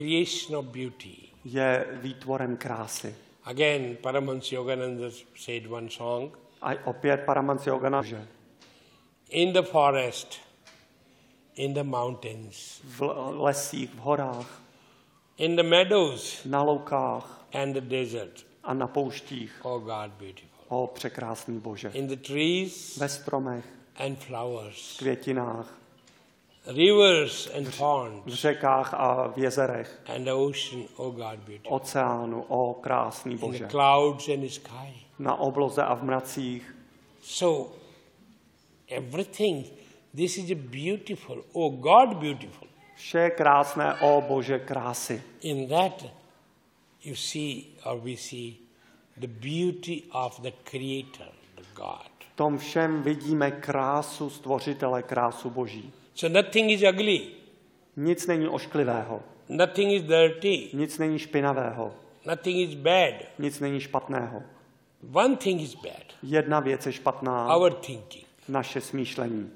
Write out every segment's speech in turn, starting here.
creation of beauty. Je výtvorem krásy. Again, Paramahansa Yogananda said one song. A opět Paramahansa Yogananda, že in the forest, in the mountains, v lesích, v horách, in the meadows, na loukách and the desert. A na pouštích. Oh God, beautiful. O překrásný Bože. In the trees, ve stromech, and flowers, v květinách, rivers and ponds, v řekách a v jezerech, and the ocean, oh God, beautiful. Oceánu, o krásný In Bože. the clouds and the sky. Na obloze a v mracích. So, everything, this is a beautiful, oh God, beautiful. Vše je krásné, o Bože, krásy. In that, you see, or we see, the beauty of the Creator, the God. V tom všem vidíme krásu Stvořitele, krásu Boží. So nothing is ugly. Nic není ošklivého. Nothing is dirty. Nic není špinavého. Nothing is bad. Nic není špatného. One thing is bad. Jedna věc je špatná. Our thinking. Naše smýšlení.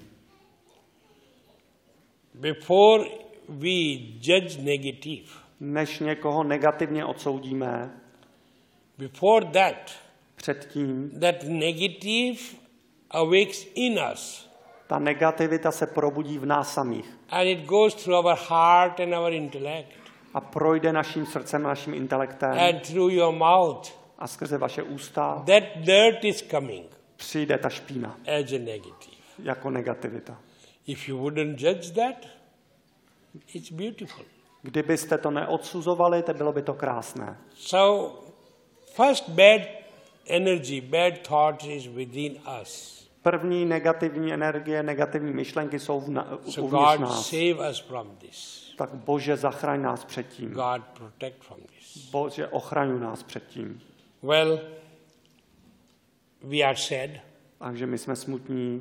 Before we judge negative, než někoho negativně odsoudíme, before that, předtím, that negative awakes in us. Ta negativita se probudí v nás samých. And it goes through our heart and our intellect. A projde naším srdcem, naším intelektem. And through your mouth. A skrze vaše ústa. That dirt is coming. Přijde ta špína. As a negative. Jako negativita. If you wouldn't judge that, it's beautiful. Kdybyste to neodsuzovali, to bylo by to krásné. So, first bad energy, bad thoughts is within us. První negativní energie, negativní myšlenky jsou uvnitř God nás. save us from this. Tak Bože, zachraň nás před tím. God protect from this. Bože, ochraňuj nás před tím. Well, we are sad. Takže my jsme smutní.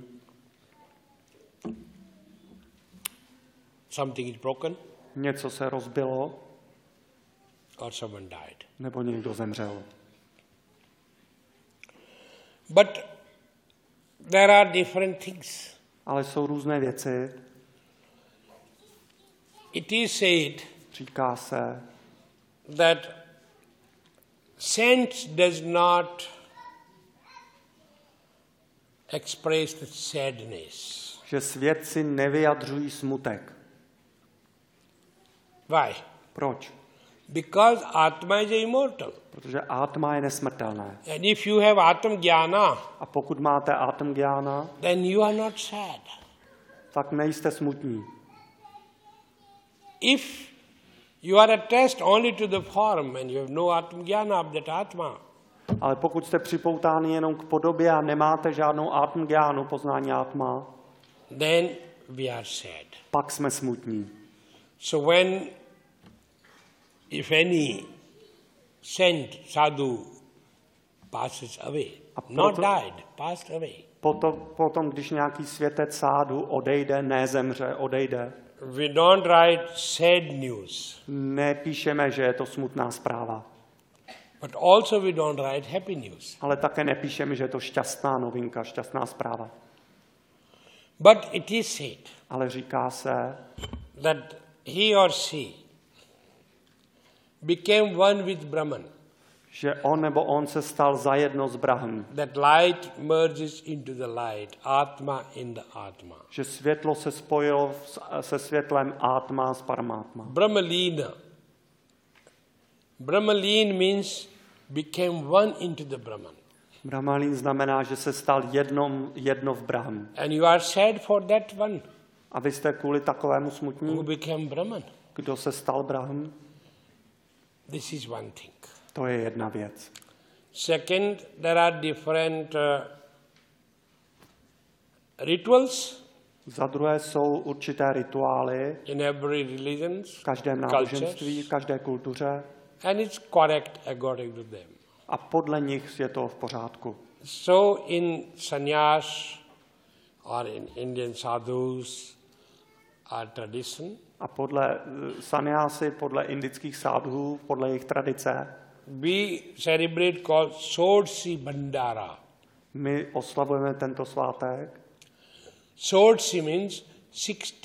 Something is broken. Něco se rozbilo. Or someone died. Nebo někdo zemřel. But there are different things. Ale jsou různé věci. It is said, říká se, that sense does not express the sadness. Že svědci nevyjadřují smutek. Why? Proč? Because Atma is immortal. Protože Atma je nesmrtelné. And if you have Atma Jnana, a pokud máte Atma Jnana, then you are not sad. Tak nejste smutní. If you are attached only to the form and you have no Atma Jnana of that Atma, ale pokud jste připoutáni jenom k podobě a nemáte žádnou Atma Jnánu, poznání Atma, then we are sad. Pak jsme smutní. So when, if any saint, sadhu passes away, not died, passed away. Potom, když nějaký světec sádu odejde, nezemře, odejde, we don't write sad news. Nepíšeme, že je to smutná zpráva. But also we don't write happy news. Ale také nepíšeme, že je to šťastná novinka, šťastná zpráva. But it is said, ale říká se, that he or she became one with Brahman. Že on nebo on se stal zajedno s Brahmem. That light merges into the light, Atma in the Atma. Že světlo se spojilo se světlem Atma s Paramatma. Brahmalina. Brahmalin means became one into the Brahman. Brahmalin znamená, že se stal jedno v Brahmu. And you are sad for that one. A vy jste kvůli takovému smutní? Who became Brahman. Kdo se stal Brahm? This is one thing. To je jedna věc. Second, there are different rituals. Za druhé jsou určité rituály. In every religion. V každém náboženství, v každé kultuře. And it's correct according to them. A podle nich je to v pořádku. So in sannyas or in Indian sadhus or tradition. A podle sannyásy, podle indických sadhů, podle jejich tradice, we celebrate called Sodsi Bandara. My oslavujeme tento svátek. Sodsi means 60